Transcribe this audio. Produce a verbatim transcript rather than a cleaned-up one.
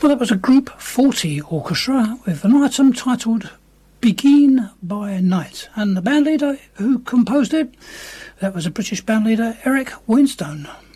Well, that was a Group forty orchestra with an item titled Begin by Night, and the band leader who composed it, that was a British band leader, Eric Winstone.